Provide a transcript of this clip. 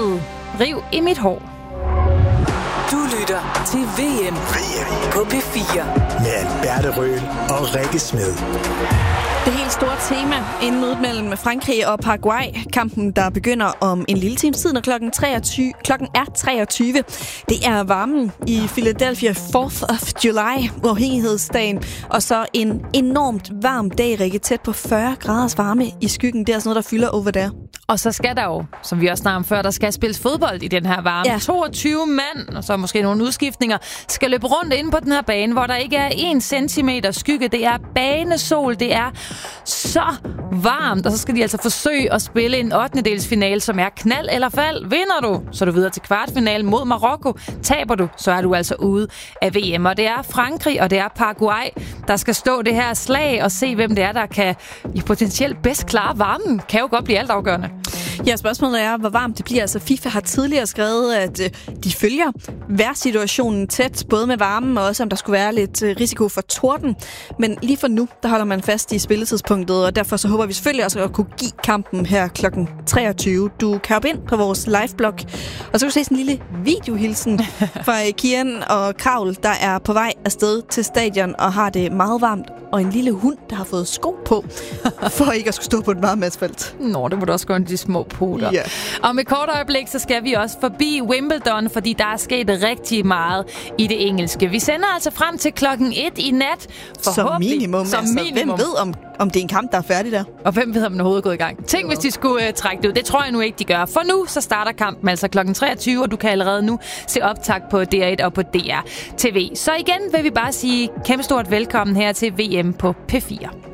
bandet Riv i mit hår. Du lytter til VM på P4 med Alberte Røhl og Rikke Smed. Det helt store tema inden mødet mellem Frankrig og Paraguay. Kampen, der begynder om en lille times tid, når klokken er 23. Det er varmen i Philadelphia 4th of July, uafhængighedsdagen. Og så en enormt varm dag, Rikke, tæt på 40 graders varme i skyggen. Det er sådan noget, der fylder over der. Og så skal der jo, som vi også snakkede om før, der skal spilles fodbold i den her varme. Ja. 22 mand, og så måske nogle udskiftninger, skal løbe rundt inde på den her bane, hvor der ikke er 1 centimeter skygge. Det er banesol, det er så varmt, og så skal de altså forsøge at spille en 8. finale, som er knald eller fald. Vinder du, så er du videre til kvartfinalen mod Marokko. Taber du, så er du altså ude af VM. Og det er Frankrig, og det er Paraguay, der skal stå det her slag og se, hvem det er, der kan potentielt bedst klare varmen. Kan jo godt blive altafgørende. Ja, spørgsmålet er, hvor varmt det bliver. Altså, FIFA har tidligere skrevet, at de følger vejrsituationen tæt, både med varmen og også, om der skulle være lidt risiko for torden. Men lige for nu, der holder man fast i spilletidspunktet, og derfor så håber vi selvfølgelig også at kunne give kampen her klokken 23. Du kan hoppe ind på vores liveblog, og så kan du se sådan en lille videohilsen fra Kian og Kravl, der er på vej afsted til stadion og har det meget varmt, og en lille hund, der har fået sko på, for ikke at skulle stå på et varmt asfalt. Nå, det må du også gå de små poter. Yeah. Og med kort øjeblik, så skal vi også forbi Wimbledon, fordi der er sket rigtig meget i det engelske. Vi sender altså frem til klokken 1 i nat. Som minimum. Hvem ved, om det er en kamp, der er færdig der? Og hvem ved, om den overhovedet er gået i gang? Tænk, hvis de skulle trække det ud. Det tror jeg nu ikke, de gør. For nu, så starter kampen altså klokken 23, og du kan allerede nu se optag på DR1 og på DR TV. Så igen vil vi bare sige kæmpe stort velkommen her til VM på P4.